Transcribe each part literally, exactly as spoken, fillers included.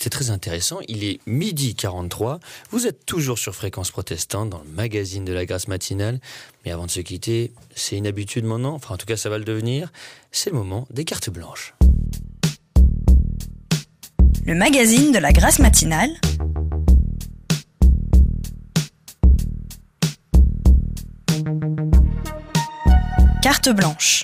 C'est très intéressant. Il est midi quarante-trois. Vous êtes toujours sur Fréquence Protestante dans le magazine de la Grâce matinale. Mais avant de se quitter, c'est une habitude maintenant. Enfin, en tout cas, ça va le devenir. C'est le moment des cartes blanches. Le magazine de la Grâce matinale. Carte blanche.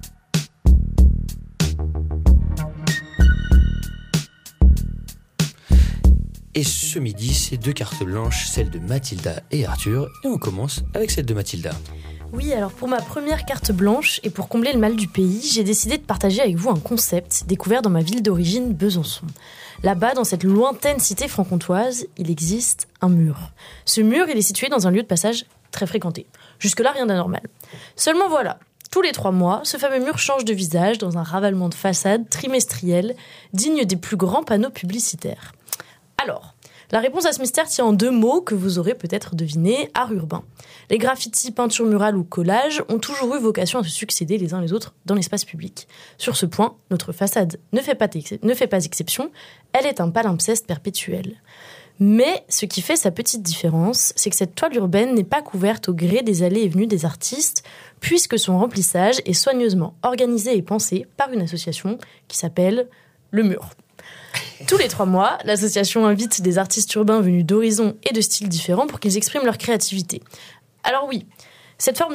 Et ce midi, c'est deux cartes blanches, celle de Mathilda et Arthur. Et on commence avec celle de Mathilda. Oui, alors pour ma première carte blanche, et pour combler le mal du pays, j'ai décidé de partager avec vous un concept découvert dans ma ville d'origine, Besançon. Là-bas, dans cette lointaine cité franc-comtoise, il existe un mur. Ce mur, il est situé dans un lieu de passage très fréquenté. Jusque-là, rien d'anormal. Seulement voilà, tous les trois mois, ce fameux mur change de visage dans un ravalement de façade trimestriel, digne des plus grands panneaux publicitaires. Alors, la réponse à ce mystère tient en deux mots que vous aurez peut-être deviné, art urbain. Les graffitis, peintures murales ou collages ont toujours eu vocation à se succéder les uns les autres dans l'espace public. Sur ce point, notre façade ne fait pas, ne fait pas exception, elle est un palimpseste perpétuel. Mais ce qui fait sa petite différence, c'est que cette toile urbaine n'est pas couverte au gré des allées et venues des artistes, puisque son remplissage est soigneusement organisé et pensé par une association qui s'appelle Le Mur. Tous les trois mois, l'association invite des artistes urbains venus d'horizons et de styles différents pour qu'ils expriment leur créativité. Alors oui, cette forme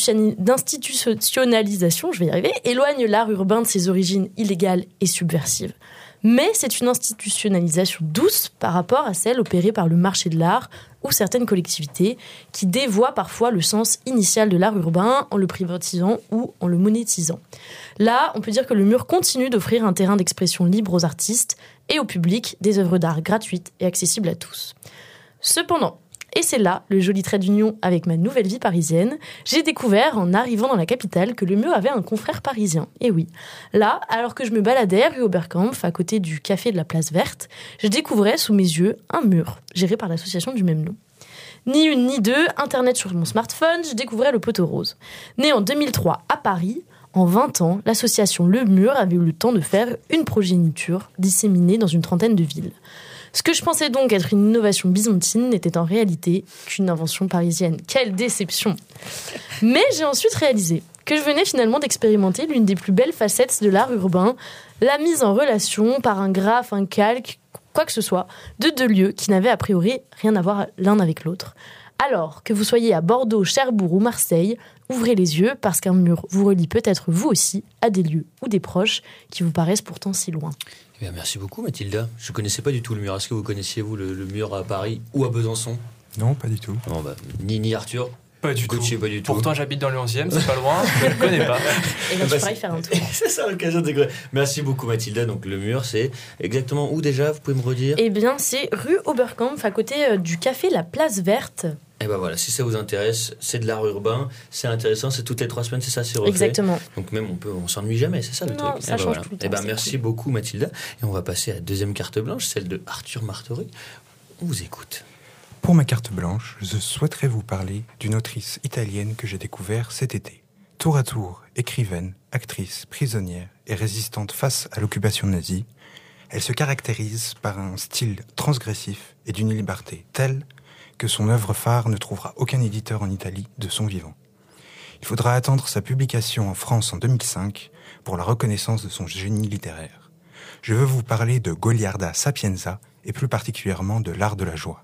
d'institutionnalisation, je vais y arriver, éloigne l'art urbain de ses origines illégales et subversives. Mais c'est une institutionnalisation douce par rapport à celle opérée par le marché de l'art ou certaines collectivités qui dévoient parfois le sens initial de l'art urbain en le privatisant ou en le monétisant. Là, on peut dire que le mur continue d'offrir un terrain d'expression libre aux artistes et au public des œuvres d'art gratuites et accessibles à tous. Cependant, et c'est là le joli trait d'union avec ma nouvelle vie parisienne, j'ai découvert en arrivant dans la capitale que le mur avait un confrère parisien. Et oui, là, alors que je me baladais rue Oberkampf, à côté du café de la Place Verte, je découvrais sous mes yeux un mur, géré par l'association du même nom. Ni une ni deux, internet sur mon smartphone, je découvrais le poteau rose. Né en deux mille trois à Paris, en vingt ans, l'association Le Mur avait eu le temps de faire une progéniture disséminée dans une trentaine de villes. Ce que je pensais donc être une innovation byzantine n'était en réalité qu'une invention parisienne. Quelle déception! Mais j'ai ensuite réalisé que je venais finalement d'expérimenter l'une des plus belles facettes de l'art urbain, la mise en relation par un graphe, un calque, quoi que ce soit, de deux lieux qui n'avaient a priori rien à voir l'un avec l'autre. Alors que vous soyez à Bordeaux, Cherbourg ou Marseille, ouvrez les yeux parce qu'un mur vous relie peut-être vous aussi à des lieux ou des proches qui vous paraissent pourtant si loin. Eh bien, merci beaucoup Mathilda. Je ne connaissais pas du tout le mur. Est-ce que vous connaissiez vous le, le mur à Paris ou à Besançon? Non, pas du tout. Bon, bah, ni, ni Arthur. Pas du Coaché, tout. Pas du tout. Pourtant, j'habite dans le onzième, c'est pas loin, je ne connais pas. Et bien, tu pourras y faire un tour. C'est ça l'occasion de découvrir. Merci beaucoup Mathilda. Donc le mur, c'est exactement où déjà? Vous pouvez me redire? Eh bien, c'est rue Oberkampf, à côté du café La Place Verte. Et ben voilà, si ça vous intéresse, c'est de l'art urbain, c'est intéressant, c'est toutes les trois semaines, c'est ça, c'est refait. Exactement. Donc même on peut, on s'ennuie jamais, c'est ça le non, truc. Ça et ben change voilà. tout le temps. Et ben c'est merci cool. beaucoup Mathilda. Et on va passer à la deuxième carte blanche, celle de Arthur Martoré. On vous écoute. Pour ma carte blanche, je souhaiterais vous parler d'une autrice italienne que j'ai découverte cet été. Tour à tour, écrivaine, actrice, prisonnière et résistante face à l'occupation nazie, elle se caractérise par un style transgressif et d'une liberté telle que son œuvre phare ne trouvera aucun éditeur en Italie de son vivant. Il faudra attendre sa publication en France en deux mille cinq pour la reconnaissance de son génie littéraire. Je veux vous parler de Goliarda Sapienza et plus particulièrement de l'art de la joie.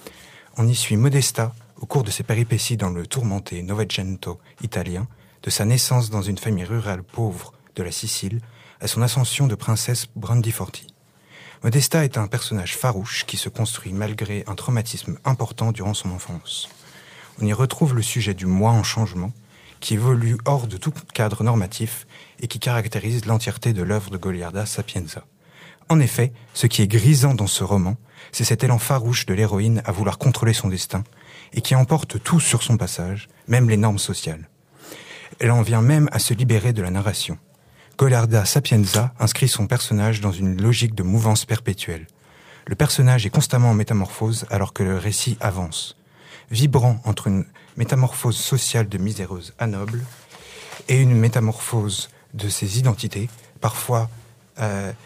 On y suit Modesta au cours de ses péripéties dans le tourmenté Novecento italien, de sa naissance dans une famille rurale pauvre de la Sicile à son ascension de princesse Brandiforti. Modesta est un personnage farouche qui se construit malgré un traumatisme important durant son enfance. On y retrouve le sujet du moi en changement, qui évolue hors de tout cadre normatif et qui caractérise l'entièreté de l'œuvre de Goliarda Sapienza. En effet, ce qui est grisant dans ce roman, c'est cet élan farouche de l'héroïne à vouloir contrôler son destin et qui emporte tout sur son passage, même les normes sociales. Elle en vient même à se libérer de la narration. Goliarda Sapienza inscrit son personnage dans une logique de mouvance perpétuelle. Le personnage est constamment en métamorphose alors que le récit avance, vibrant entre une métamorphose sociale de miséreuse à noble et une métamorphose de ses identités, parfois euh,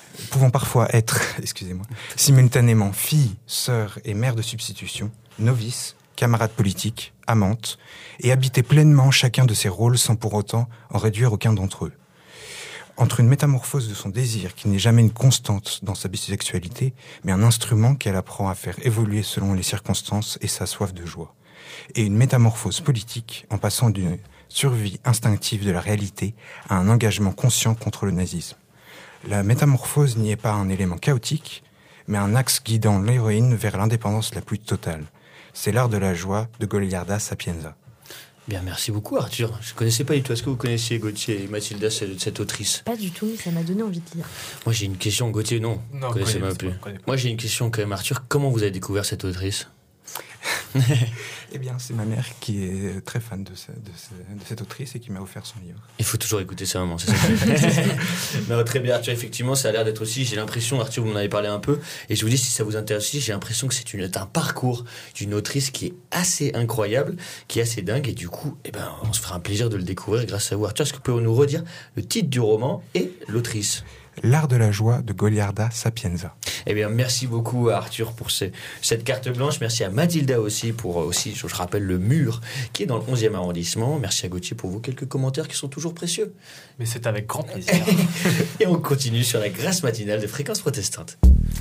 pouvant parfois être, excusez-moi, simultanément fille, sœur et mère de substitution, novice, camarade politique, amante, et habiter pleinement chacun de ces rôles sans pour autant en réduire aucun d'entre eux. Entre une métamorphose de son désir qui n'est jamais une constante dans sa bisexualité, mais un instrument qu'elle apprend à faire évoluer selon les circonstances et sa soif de joie, et une métamorphose politique en passant d'une survie instinctive de la réalité à un engagement conscient contre le nazisme. La métamorphose n'y est pas un élément chaotique, mais un axe guidant l'héroïne vers l'indépendance la plus totale. C'est l'art de la joie de Goliarda Sapienza. Bien, merci beaucoup Arthur. Je ne connaissais pas du tout. Est-ce que vous connaissiez Gauthier et Mathilda, cette autrice? Pas du tout, mais ça m'a donné envie de lire. Moi j'ai une question, Gauthier, non, Non, vous connaissez même plus. Moi j'ai une question quand même, Arthur. Comment vous avez découvert cette autrice? Eh bien, c'est ma mère qui est très fan de, ce, de, ce, de cette autrice et qui m'a offert son livre. Il faut toujours écouter sa maman, c'est ça. Non, très bien, Arthur, effectivement, ça a l'air d'être aussi, j'ai l'impression, Arthur, vous m'en avez parlé un peu, et je vous dis, si ça vous intéresse aussi, j'ai l'impression que c'est une, un parcours d'une autrice qui est assez incroyable, qui est assez dingue, et du coup, eh ben, on se fera un plaisir de le découvrir grâce à vous. Arthur, est-ce que vous pouvez nous redire le titre du roman et l'autrice? L'art de la joie de Goliarda Sapienza. Eh bien, merci beaucoup à Arthur pour ce, cette carte blanche. Merci à Mathilda aussi pour aussi, je, je rappelle, le mur qui est dans le onzième arrondissement. Merci à Gauthier pour vos quelques commentaires qui sont toujours précieux. Mais c'est avec grand plaisir. Et on continue sur la Grâce matinale de Fréquence Protestante.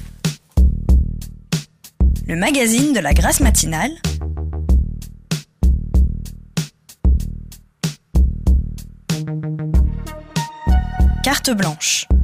Le magazine de la Grâce matinale. Carte blanche.